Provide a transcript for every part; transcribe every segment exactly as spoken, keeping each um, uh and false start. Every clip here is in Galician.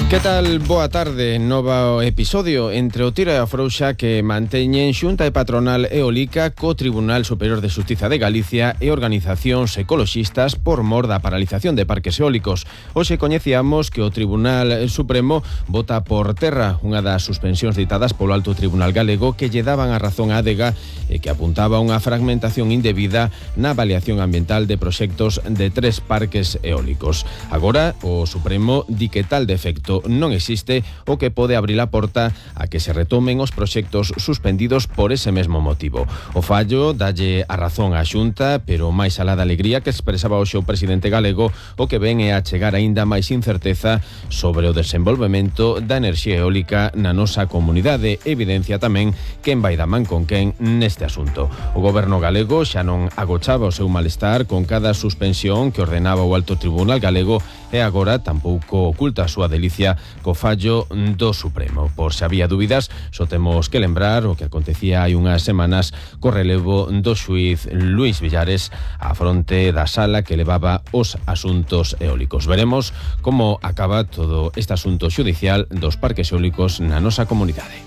Que tal? Boa tarde. Novo episodio entre o tira e a frouxa que manteñen Xunta e Patronal Eólica co Tribunal Superior de Xustiza de Galicia e organizacións ecoloxistas por mor da paralización de parques eólicos. Hoxe coñecíamos que o Tribunal Supremo vota por terra unha das suspensións ditadas polo Alto Tribunal Galego que lle daban a razón á adega e que apuntaba unha fragmentación indebida na avaliación ambiental de proxectos de tres parques eólicos. Agora, o Supremo di que tal defecto non existe o que pode abrir a porta a que se retomen os proxectos suspendidos por ese mesmo motivo. O fallo dalle a razón á Xunta, pero máis alá da alegría que expresaba hoxe o presidente galego, o que ven é a chegar aínda máis incerteza sobre o desenvolvemento da enerxía eólica na nosa comunidade. Evidencia tamén quen vai da man con quen neste asunto. O goberno galego xa non agochaba o seu malestar con cada suspensión que ordenaba o Alto Tribunal Galego e agora tampouco oculta a súa delicia co fallo do Supremo. Por se había dúbidas, só temos que lembrar o que acontecía hai unhas semanas co relevo do xuíz Luís Villares á fronte da sala que levaba os asuntos eólicos. Veremos como acaba todo este asunto xudicial dos parques eólicos na nosa comunidade.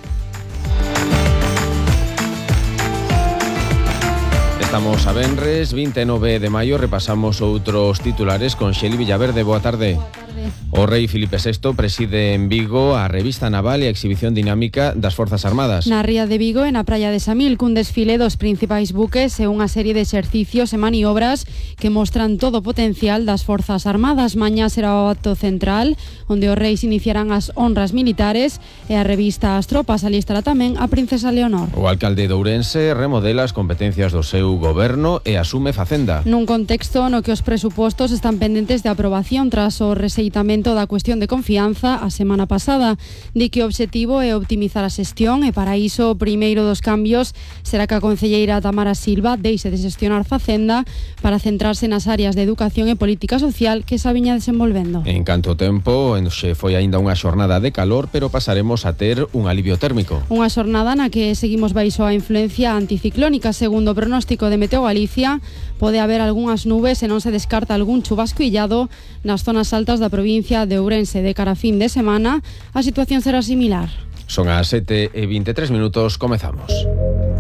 Estamos a venres, vinte e nove de maio, repasamos outros titulares con Xeli Villaverde. Boa tarde. O rei Filipe sexto preside en Vigo a revista naval e a exhibición dinámica das Forzas Armadas. Na ría de Vigo e na praia de Samil, cun desfile dos principais buques e unha serie de exercicios e maniobras que mostran todo o potencial das Forzas Armadas. Mañá será o acto central, onde os reis iniciarán as honras militares e a revista As Tropas. Ali estará tamén a princesa Leonor. O alcalde de Ourense remodela as competencias do seu goberno e asume Facenda. Nun contexto no que os presupostos están pendentes de aprobación tras o reseitamento da cuestión de confianza a semana pasada. Di que o obxectivo é optimizar a xestión e para iso o primeiro dos cambios será que a concelleira Tamara Silva deixe de xestionar Facenda para centrarse nas áreas de educación e política social que xa viña desenvolvendo. En canto tempo, xe foi aínda unha xornada de calor, pero pasaremos a ter un alivio térmico. Unha xornada na que seguimos baixo a influencia anticiclónica. Segundo o pronóstico de Meteo Galicia, pode haber algunhas nubes e non se descarta algún chubasco illado nas zonas altas da provincia de Ourense. De cara a fin de semana, a situación será similar. Son as sete e vinte e tres minutos, comezamos.